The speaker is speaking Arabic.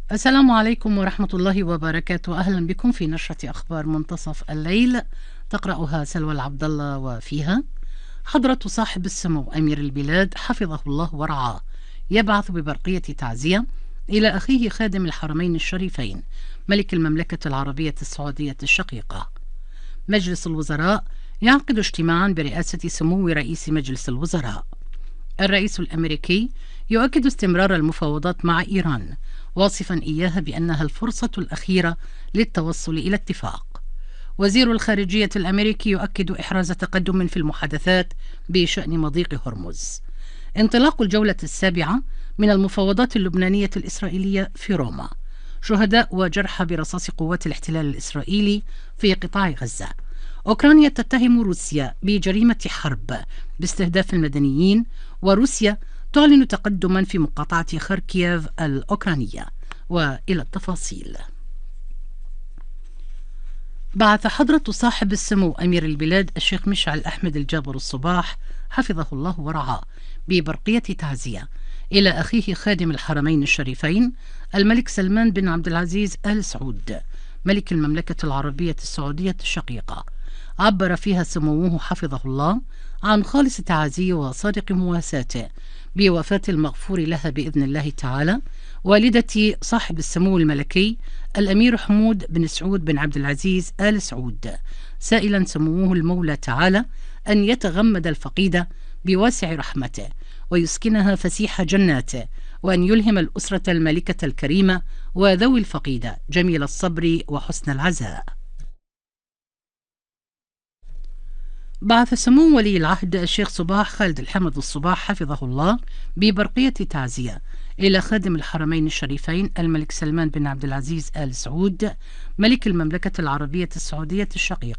السلام عليكم ورحمة الله وبركاته. أهلا بكم في نشرة أخبار منتصف الليل، تقرأها سلوى العبد الله. وفيها: حضرة صاحب السمو أمير البلاد حفظه الله ورعاه يبعث ببرقية تعزية إلى أخيه خادم الحرمين الشريفين ملك المملكة العربية السعودية الشقيقة. مجلس الوزراء يعقد اجتماعا برئاسة سمو رئيس مجلس الوزراء. الرئيس الأمريكي يؤكد استمرار المفاوضات مع إيران، واصفا إياها بأنها الفرصة الأخيرة للتوصل إلى اتفاق. وزير الخارجية الأمريكي يؤكد إحراز تقدم في المحادثات بشأن مضيق هرمز. انطلاق الجولة السابعة من المفاوضات اللبنانية الإسرائيلية في روما. شهداء وجرحى برصاص قوات الاحتلال الإسرائيلي في قطاع غزة. أوكرانيا تتهم روسيا بجريمة حرب باستهداف المدنيين، وروسيا تعلن تقدما في مقاطعة خاركييف الأوكرانية. وإلى التفاصيل. بعث حضرة صاحب السمو أمير البلاد الشيخ مشعل أحمد الجابر الصباح حفظه الله ورعاه ببرقية تعزية إلى أخيه خادم الحرمين الشريفين الملك سلمان بن عبد العزيز آل سعود ملك المملكة العربية السعودية الشقيقة. عبر فيها سموه حفظه الله عن خالص تعازيه وصادق مواساته بوفاة المغفور لها بإذن الله تعالى والدة صاحب السمو الملكي الأمير حمود بن سعود بن عبد العزيز آل سعود، سائلا سموه المولى تعالى أن يتغمد الفقيدة بواسع رحمته ويسكنها فسيح جناته، وأن يلهم الأسرة الملكة الكريمة وذوي الفقيدة جميل الصبر وحسن العزاء. بعث سمو ولي العهد الشيخ صباح خالد الحمد الصباح حفظه الله ببرقية تعزية إلى خادم الحرمين الشريفين الملك سلمان بن عبد العزيز آل سعود ملك المملكة العربية السعودية الشقيقة